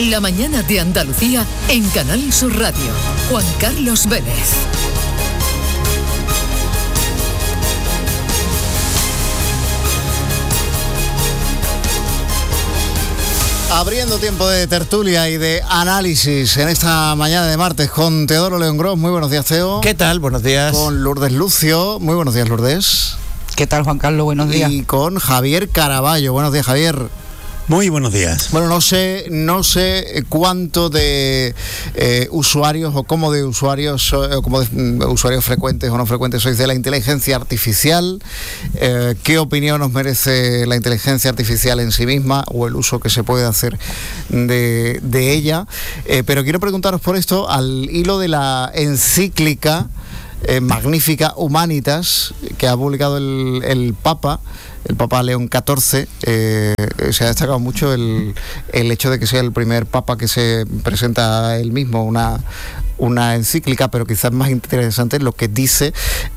La mañana de Andalucía en Canal Sur Radio. Juan Carlos Vélez. Abriendo tiempo de tertulia y de análisis en esta mañana de martes con Teodoro León Gros. Muy buenos días, Teo. ¿Qué tal? Buenos días. Con Lourdes Lucio. Muy buenos días, Lourdes. ¿Qué tal, Juan Carlos? Buenos días. Y con Javier Caraballo. Buenos días, Javier. Muy buenos días. Bueno, no sé cuánto de usuarios o cómo de usuarios o como de usuarios frecuentes o no frecuentes sois de la inteligencia artificial. ¿Qué opinión os merece la inteligencia artificial en sí misma o el uso que se puede hacer de ella? Pero quiero preguntaros por esto al hilo de la encíclica magnífica Humanitas que ha publicado el Papa León XIV. Se ha destacado mucho el hecho de que sea el primer Papa que se presenta a él mismo una encíclica, pero quizás más interesante lo que dice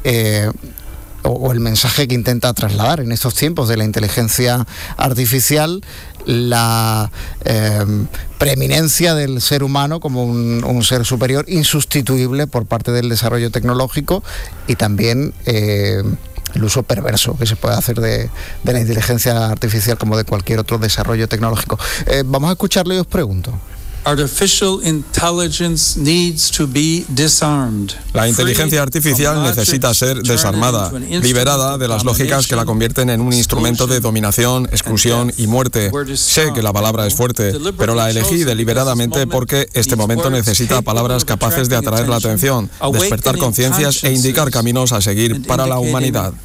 o el mensaje que intenta trasladar en estos tiempos de la inteligencia artificial, la preeminencia del ser humano como un ser superior insustituible por parte del desarrollo tecnológico y también el uso perverso que se puede hacer de la inteligencia artificial como de cualquier otro desarrollo tecnológico. Vamos a escucharlo y os pregunto. Artificial intelligence needs to be disarmed. La inteligencia artificial necesita ser desarmada, liberada de las lógicas que la convierten en un instrumento de dominación, exclusión y muerte. Sé que la palabra es fuerte, pero la elegí deliberadamente porque este momento necesita palabras capaces de atraer la atención, despertar conciencias e indicar caminos a seguir para la humanidad.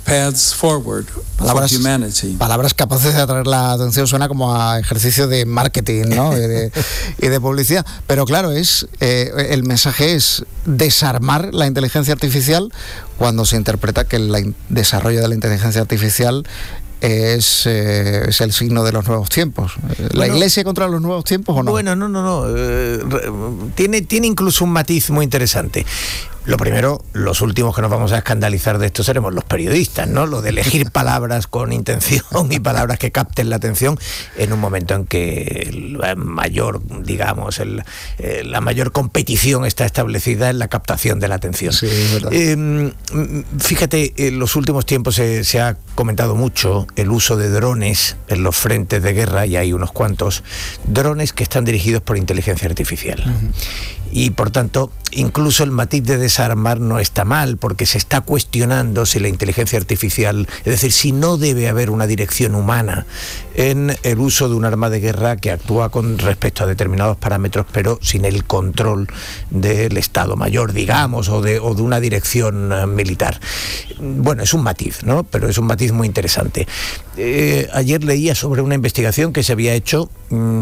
Palabras capaces de atraer la atención suena como a ejercicio de marketing, ¿no? y de publicidad, pero claro, el mensaje es desarmar la inteligencia artificial cuando se interpreta que el desarrollo de la inteligencia artificial es el signo de los nuevos tiempos. ¿La Iglesia contra los nuevos tiempos o no? Bueno, no. Tiene incluso un matiz muy interesante. Lo primero, los últimos que nos vamos a escandalizar de esto seremos los periodistas, ¿no? Lo de elegir palabras con intención y palabras que capten la atención en un momento en que la mayor competición está establecida en la captación de la atención. Sí, es verdad. Fíjate, en los últimos tiempos se ha comentado mucho el uso de drones en los frentes de guerra, y hay unos cuantos drones que están dirigidos por inteligencia artificial. Uh-huh. Y por tanto, incluso el matiz de desarmar no está mal, porque se está cuestionando si la inteligencia artificial, es decir, si no debe haber una dirección humana en el uso de un arma de guerra que actúa con respecto a determinados parámetros, pero sin el control del Estado Mayor, digamos, o de una dirección militar. Bueno, es un matiz, ¿no? Pero es un matiz muy interesante. Ayer leía sobre una investigación que se había hecho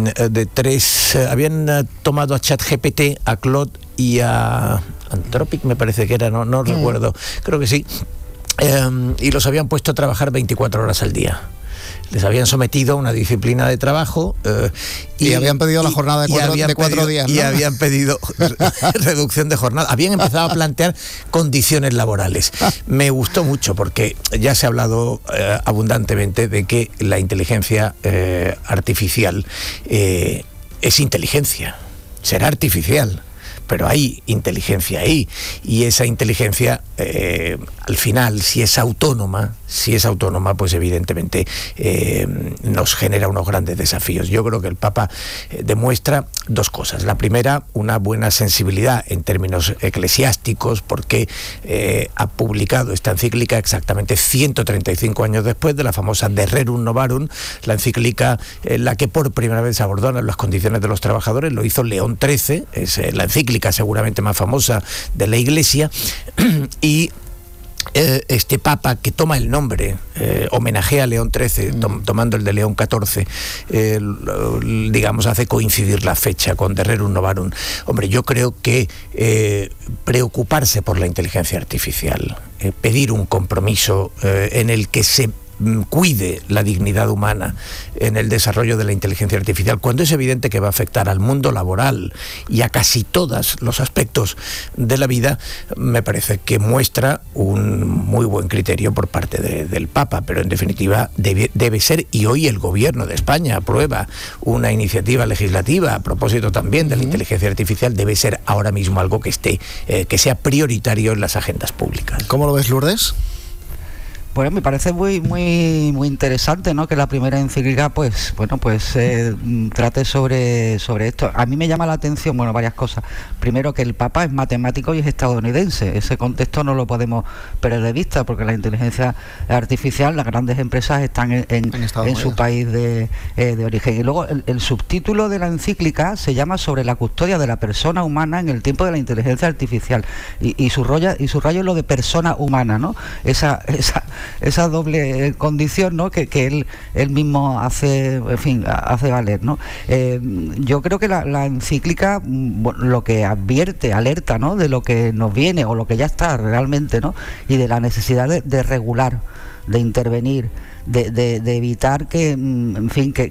habían tomado a ChatGPT, a Claude y a Anthropic, me parece que era, no recuerdo, creo que sí, y los habían puesto a trabajar 24 horas al día. Les habían sometido a una disciplina de trabajo y habían pedido la jornada de 4 días, ¿no? Y habían pedido reducción de jornada. Habían empezado a plantear condiciones laborales. Me gustó mucho porque ya se ha hablado abundantemente de que la inteligencia artificial es inteligencia, será artificial, pero hay inteligencia ahí, y esa inteligencia al final, si es autónoma, pues evidentemente nos genera unos grandes desafíos. Yo creo que el Papa demuestra dos cosas. La primera, una buena sensibilidad en términos eclesiásticos, porque ha publicado esta encíclica exactamente 135 años después de la famosa De Rerum Novarum, la encíclica en la que por primera vez se abordaron las condiciones de los trabajadores. Lo hizo León XIII, es la encíclica seguramente más famosa de la Iglesia, y este Papa, que toma el nombre, homenajea a León XIII, tomando el de León XIV, digamos, hace coincidir la fecha con De Rerum Novarum. Hombre, yo creo que preocuparse por la inteligencia artificial, pedir un compromiso en el que se cuide la dignidad humana en el desarrollo de la inteligencia artificial, cuando es evidente que va a afectar al mundo laboral y a casi todos los aspectos de la vida, me parece que muestra un muy buen criterio por parte del Papa, pero en definitiva debe ser, y hoy el Gobierno de España aprueba una iniciativa legislativa a propósito también de la inteligencia artificial, debe ser ahora mismo algo que sea prioritario en las agendas públicas. ¿Cómo lo ves, Lourdes? Bueno, me parece muy interesante, ¿no?, que la primera encíclica trate sobre esto. A mí me llama la atención, varias cosas. Primero, que el Papa es matemático y es estadounidense. Ese contexto no lo podemos perder de vista, porque la inteligencia artificial, las grandes empresas están en su país de origen. Y luego el subtítulo de la encíclica se llama "Sobre la custodia de la persona humana en el tiempo de la inteligencia artificial", y subraya lo de persona humana, ¿no? Esa doble condición, ¿no?, que él mismo hace valer, ¿no? Yo creo que la encíclica lo que advierte, alerta, ¿no?, de lo que nos viene o lo que ya está realmente, ¿no?, y de la necesidad de regular, de intervenir, de evitar que